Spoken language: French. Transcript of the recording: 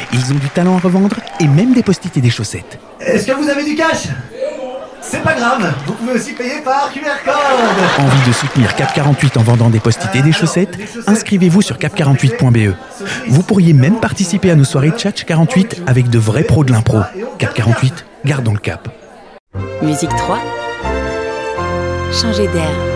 Ils ont du talent à revendre et même des post-it et des chaussettes. Est-ce que vous avez du cash ? C'est pas grave, vous pouvez aussi payer par QR code. Envie de soutenir Cap 48 en vendant des post-it et des chaussettes ? Inscrivez-vous sur cap48.be. Vous pourriez même participer à nos soirées Tchatch 48 avec de vrais pros de l'impro. Cap 48, gardons le cap. Musique 3. Changer d'air.